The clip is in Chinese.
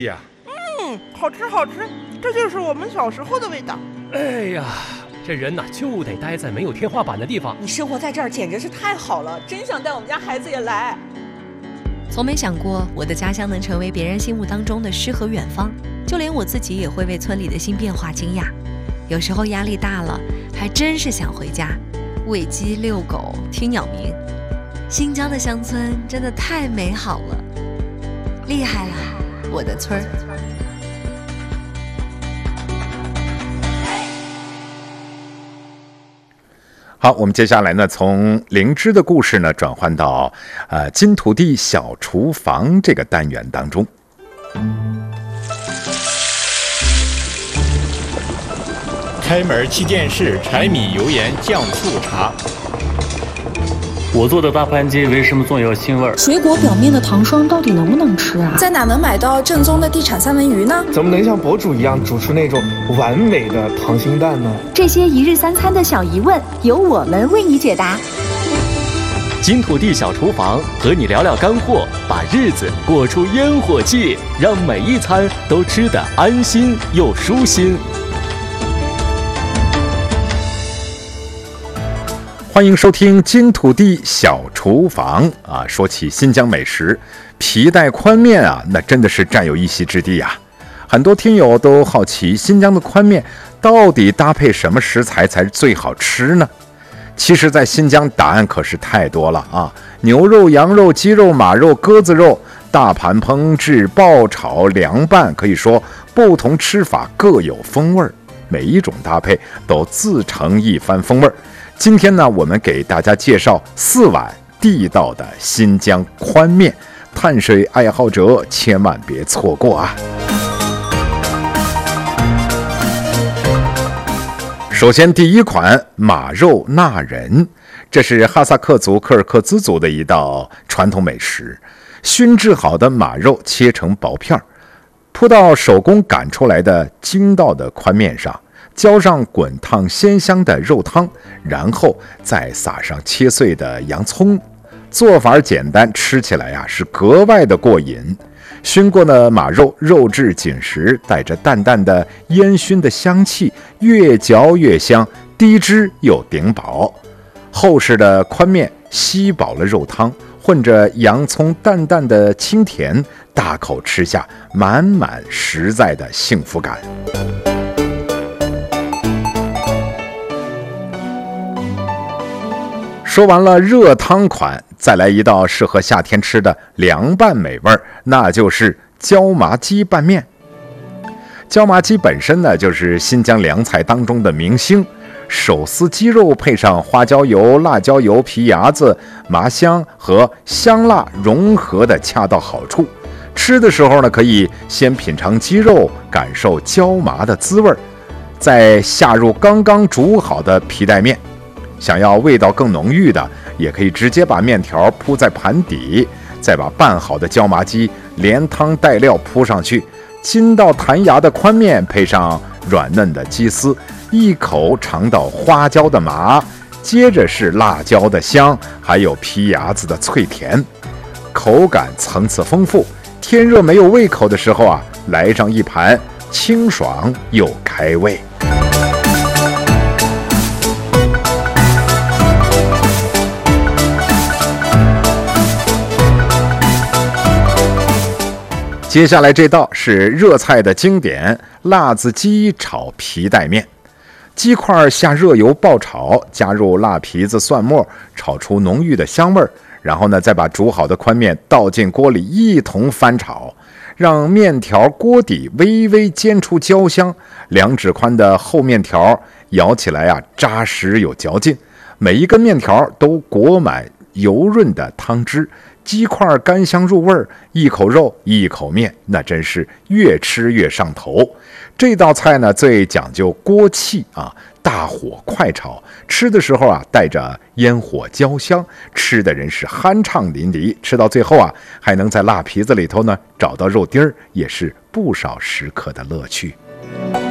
呀， 好吃好吃，这就是我们小时候的味道。 哎呀，这人呐就得待在没有天花板的地方。 你生活在这儿简直是太好了，真想带我们家孩子也来。 从没想过我的家乡能成为别人心目当中的诗和远方，就连我自己也会为村里的新变化惊讶。有时候压力大了，还真是想回家，喂鸡、遛狗、听鸟鸣。新疆的乡村真的太美好了，厉害了，我的村儿。 好，我们接下来呢，从灵芝的故事呢，转换到金土地小厨房这个单元当中。 开门7件事：柴米油盐酱醋茶。 我做的大盘鸡为什么总有腥味儿？ 水果表面的糖霜到底能不能吃啊？ 在哪能买到正宗的地产三文鱼呢？ 怎么能像博主一样煮出那种完美的溏心蛋呢？ 这些一日三餐的小疑问，由我们为你解答。 金土地小厨房和你聊聊干货，把日子过出烟火气，让每一餐都吃得安心又舒心。 欢迎收听金土地小厨房啊！说起新疆美食，皮带宽面啊，那真的是占有一席之地啊。很多听友都好奇，新疆的宽面到底搭配什么食材才最好吃呢？其实，在新疆答案可是太多了啊！牛肉、羊肉、鸡肉、马肉、鸽子肉，大盘烹制、爆炒、凉拌，可以说不同吃法各有风味，每一种搭配都自成一番风味。今天呢，我们给大家介绍4碗地道的新疆宽面，碳水爱好者千万别错过啊！首先，第一款马肉纳人，这是哈萨克族、柯尔克孜族的一道传统美食。熏制好的马肉切成薄片，铺到手工擀出来的筋道的宽面上，浇上滚烫鲜香的肉汤，然后再撒上切碎的洋葱。做法简单，吃起来呀是格外的过瘾。熏过的马肉肉质紧实，带着淡淡的烟熏的香气，越嚼越香，低脂又顶饱。厚实的宽面吸饱了肉汤，混着洋葱淡淡的清甜，大口吃下，满满实在的幸福感。说完了热汤款，再来一道适合夏天吃的凉拌美味，那就是椒麻鸡拌面。椒麻鸡本身呢，就是新疆凉菜当中的明星，手撕鸡肉配上花椒油、辣椒油、皮芽子、麻香和香辣融合的恰到好处。吃的时候呢，可以先品尝鸡肉，感受椒麻的滋味，再下入刚刚煮好的皮带面。想要味道更浓郁的，也可以直接把面条铺在盘底，再把拌好的椒麻鸡连汤带料铺上去，筋道弹牙的宽面配上软嫩的鸡丝，一口尝到花椒的麻，接着是辣椒的香，还有皮芽子的脆甜，口感层次丰富。天热没有胃口的时候啊，来上一盘，清爽又开胃。接下来这道是热菜的经典，辣子鸡炒皮带面。鸡块下热油爆炒，加入辣皮子、蒜末，炒出浓郁的香味儿。然后呢，再把煮好的宽面倒进锅里一同翻炒，让面条锅底微微煎出焦香。2指宽的厚面条咬起来啊，扎实有嚼劲，每一根面条都裹满油润的汤汁。鸡块干香入味，一口肉一口面，那真是越吃越上头。这道菜呢，最讲究锅气啊，大火快炒，吃的时候啊，带着烟火焦香，吃的人是酣畅淋漓。吃到最后啊，还能在辣皮子里头呢找到肉丁儿，也是不少食客的乐趣。